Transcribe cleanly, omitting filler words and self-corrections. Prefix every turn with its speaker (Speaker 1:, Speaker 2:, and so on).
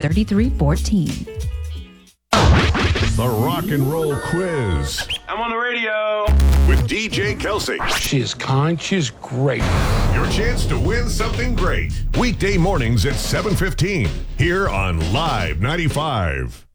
Speaker 1: 3314.
Speaker 2: The Rock and Roll Quiz
Speaker 3: I'm on the radio.
Speaker 2: with DJ Kelsey.
Speaker 4: She is kind. She's great.
Speaker 2: Your chance to win something great. Weekday mornings at 7:15 here on Live 95.